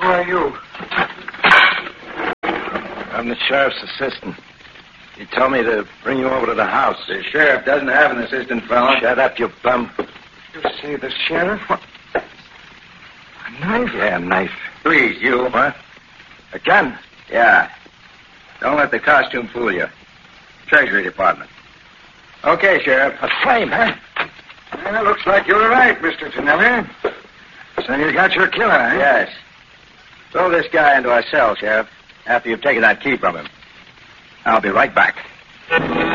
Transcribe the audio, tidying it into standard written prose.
are you? I'm the sheriff's assistant. He told me to bring you over to the house. The sheriff doesn't have an assistant, fella. Shut up, you bum. You say the sheriff? What? A knife? Yeah, a knife. Please, you. What? A gun? Yeah. Don't let the costume fool you. Treasury Department. Okay, Sheriff. A flame, huh? Well, looks like you were right, Mr. Tonelli. So you got your killer, eh? Yes. Throw this guy into our cell, Sheriff, after you've taken that key from him. I'll be right back.